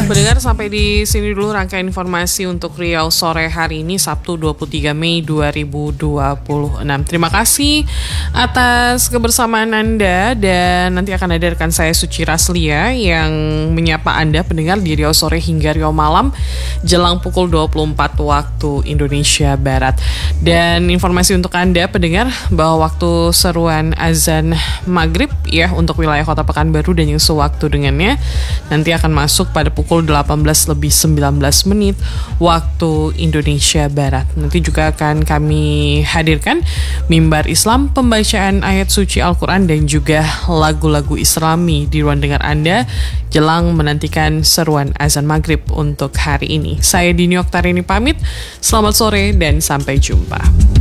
Pendengar, sampai di sini dulu rangkaian informasi untuk Riau sore hari ini, Sabtu 23 Mei 2026. Terima kasih atas kebersamaan Anda, dan nanti akan ada rekan saya Suci Raslia yang menyapa Anda pendengar di Riau sore hingga Riau malam jelang pukul 24 waktu Indonesia Barat. Dan informasi untuk Anda pendengar bahwa waktu seruan azan maghrib ya untuk wilayah Kota Pekanbaru dan yang sewaktu dengannya nanti akan masuk pada pukul 18:19 waktu Indonesia Barat. Nanti juga akan kami hadirkan mimbar Islam, pembacaan ayat suci Al-Quran dan juga lagu-lagu Islami di ruang dengar Anda jelang menantikan seruan azan maghrib untuk hari ini. Saya Dini Oktarini pamit, selamat sore dan sampai jumpa.